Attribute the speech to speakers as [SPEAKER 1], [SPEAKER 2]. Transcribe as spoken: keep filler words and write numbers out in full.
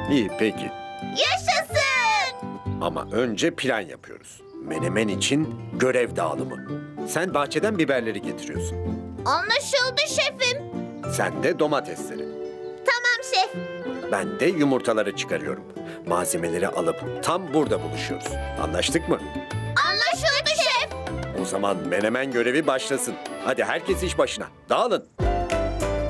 [SPEAKER 1] İyi peki.
[SPEAKER 2] Yaşasın!
[SPEAKER 1] Ama önce plan yapıyoruz. Menemen için görev dağılımı. Sen bahçeden biberleri getiriyorsun.
[SPEAKER 2] Anlaşıldı şefim.
[SPEAKER 1] Sen de domatesleri.
[SPEAKER 2] Tamam şef.
[SPEAKER 1] Ben de yumurtaları çıkarıyorum. Malzemeleri alıp tam burada buluşuyoruz. Anlaştık mı?
[SPEAKER 2] Anlaşıldı şef.
[SPEAKER 1] O zaman menemen görevi başlasın. Hadi herkes iş başına. Dağılın.